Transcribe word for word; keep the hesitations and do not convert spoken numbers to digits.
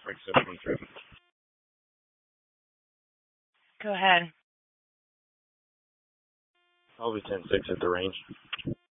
seven one three. Go ahead. I'll be ten six at the range.